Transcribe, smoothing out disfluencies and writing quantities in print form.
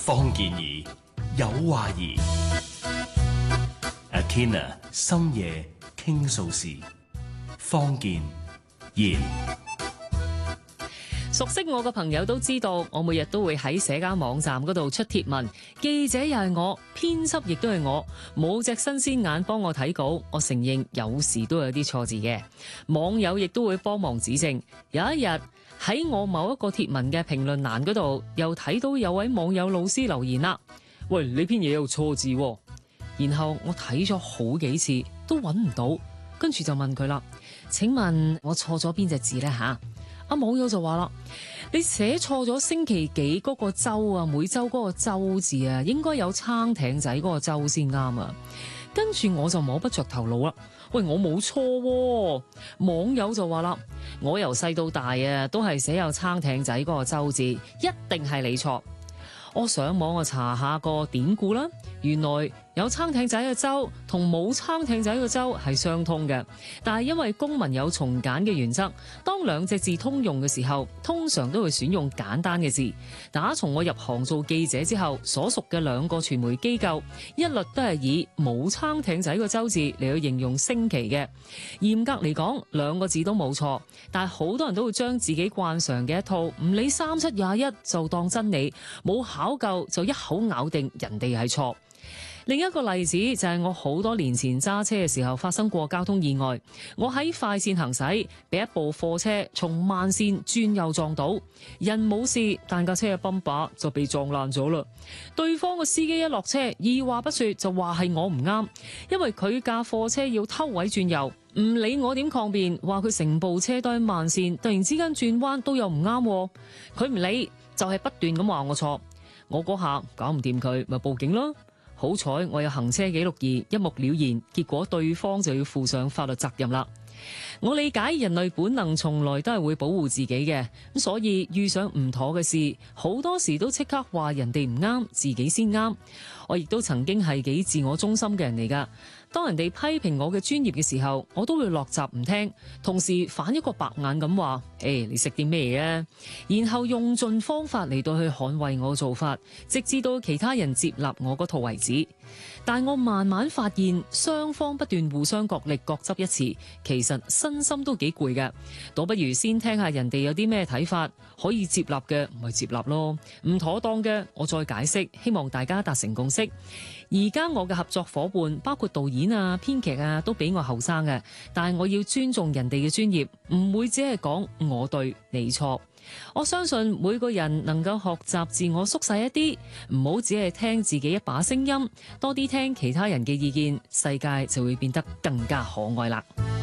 方健儀有話兒 Athena 深夜傾訴時，方健儀。 熟悉我嘅朋友都知道，我每日都會喺社交網站嗰度出貼文，記者又係我，編輯亦都係我，冇隻新鮮眼幫我睇稿。我承認有時都有啲錯字嘅，網友亦都會幫忙指正。有一日喺我某一個貼文嘅評論欄嗰度，又睇到有位網友老師留言啦，喂，呢篇嘢有錯字喎。然後我睇咗好幾次都揾唔到，跟住就問佢啦，請問我錯咗邊隻字呢？吓？網友就話啦，你寫錯咗星期幾嗰個周啊，每周嗰個周字啊，應該有撐艇仔嗰個周先啱啊。跟住我就摸不着頭腦啦。喂，我冇錯喎。網友就話啦，我由細到大啊，都係寫有撐艇仔嗰個周字，一定係你錯。我上網查下個典故啦，原來有撐艇仔嘅周同冇撐艇仔嘅周係相通嘅，但係因為公文有從簡嘅原則，當兩隻字通用嘅時候，通常都會選用簡單嘅字。打從我入行做記者之後，所屬嘅兩個傳媒機構一律都係以冇撐艇仔嘅周字嚟去形容星期嘅。嚴格嚟講，兩個字都冇錯，但係好多人都會將自己慣常嘅一套唔理3721就當真理，冇考究就一口咬定人哋係錯。另一個例子就係我好多年前揸車嘅時候發生過交通意外，我喺快線行駛，俾一部貨車從慢線轉右撞到，人冇事，但架車嘅泵把就被撞爛咗啦。對方個司機一落車，二話不說就話係我唔啱，因為佢架貨車要偷位轉右，唔理我點抗辯，話佢成部車都喺慢線，突然之間轉彎都有唔啱，佢唔理就係不斷咁話我錯。我嗰下搞唔掂佢，咪報警咯。好彩我有行車記錄儀，一目了然，結果對方就要負上法律責任啦。我理解人類本能從來都係會保護自己嘅，咁所以遇上唔妥嘅事，好多時都即刻話人哋唔啱，自己先啱。我亦都曾經係幾自我中心嘅人嚟㗎。當人哋批評我嘅專業嘅時候，我都會落閘唔聽，同時反一個白眼咁話：你食啲咩啊？然後用盡方法嚟到去捍衛我嘅做法，直至到其他人接納我嗰套為止。但我慢慢發現，雙方不斷互相角力，各執一詞，其實身心都幾攰嘅。倒不如先聽下人哋有啲咩睇法，可以接納嘅咪接納咯，唔妥當嘅我再解釋，希望大家達成共識。而家我嘅合作夥伴包括導演啊、編劇啊，都比我後生嘅，但係我要尊重人哋嘅專業，唔會只係講我對你錯。我相信每個人能夠學習自我縮細一啲，唔好只係聽自己一把聲音，多啲聽其他人嘅意見，世界就會變得更加可愛啦。